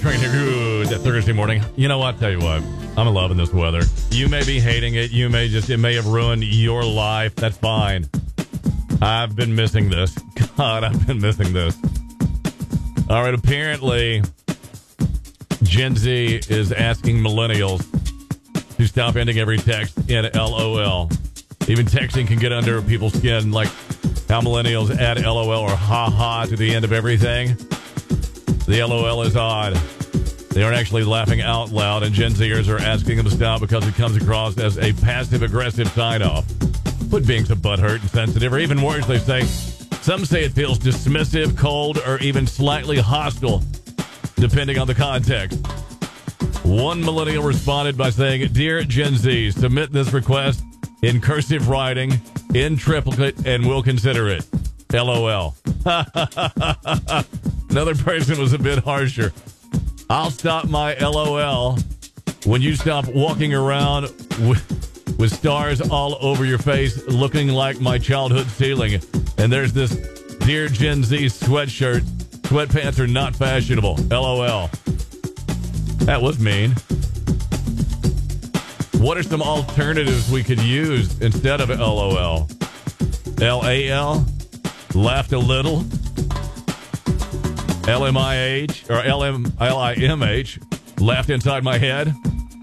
Train here. Good Thursday morning. You know what? Tell you what. I'm loving this weather. You may be hating it. It may have ruined your life. That's fine. I've been missing this. God, I've been missing this. All right. Apparently, Gen Z is asking millennials to stop ending every text in LOL. Even texting can get under people's skin, like how millennials add LOL or ha-ha to the end of everything. The LOL is odd. They aren't actually laughing out loud, and Gen Zers are asking them to stop because it comes across as a passive-aggressive sign-off. Quit being so butthurt and sensitive, or even worse, they say. Some say it feels dismissive, cold, or even slightly hostile, depending on the context. One millennial responded by saying, "Dear Gen Z, submit this request in cursive writing, in triplicate, and we'll consider it. LOL." Another person was a bit harsher. "I'll stop my LOL when you stop walking around with stars all over your face looking like my childhood ceiling. And there's this Dear Gen Z sweatshirt. Sweatpants are not fashionable. LOL." That was mean. What are some alternatives we could use instead of LOL? LAL? Laughed a little? LMIH or LIMH, laughed inside my head.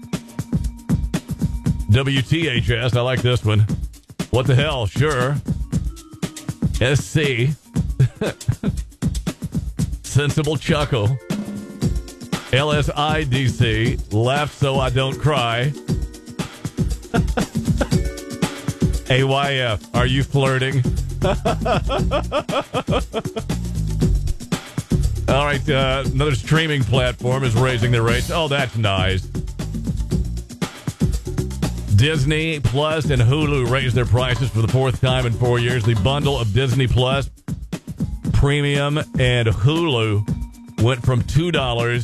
WTHS, I like this one. What the hell, sure. SC, sensible chuckle. LSIDC, laugh so I don't cry. AYF, are you flirting? All right, another streaming platform is raising their rates. Oh, that's nice. Disney Plus and Hulu raised their prices for the fourth time in 4 years. The bundle of Disney Plus, Premium, and Hulu went from $2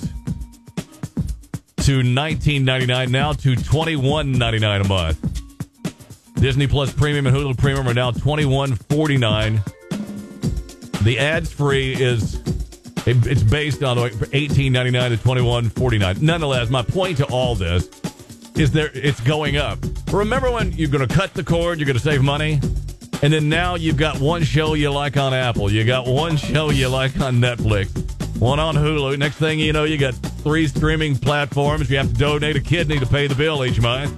to $19.99, now to $21.99 a month. Disney Plus Premium and Hulu Premium are now $21.49. The ads-free it's based on $18.99 to $21.49. Nonetheless, my point to all this is it's going up. Remember when you're going to cut the cord, you're going to save money? And then now you've got one show you like on Apple. You got one show you like on Netflix. One on Hulu. Next thing you know, you got 3 streaming platforms. You have to donate a kidney to pay the bill each month.